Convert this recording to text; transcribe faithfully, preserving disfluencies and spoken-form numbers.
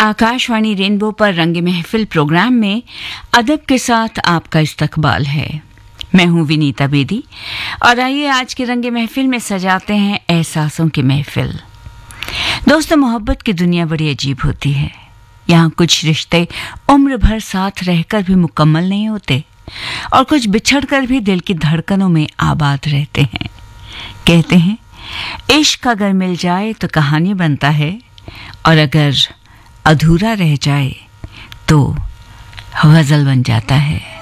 Akashvani rainbow पर रंग महफिल प्रोग्राम में अदब के साथ आपका इस्तकबाल है। मैं हूं विनीता बेदी और आइए आज के रंग महफिल में सजाते हैं एहसासों की महफिल। दोस्तों, मोहब्बत की दुनिया बड़ी अजीब होती है। यहाँ कुछ रिश्ते उम्र भर साथ रहकर भी मुकम्मल नहीं होते और कुछ बिछड़कर भी दिल की धड़कनों में आबाद रहते हैं। कहते हैं इश्क अगर मिल जाए तो कहानी बनता है और अगर अधूरा रह जाए तो गज़ल बन जाता है।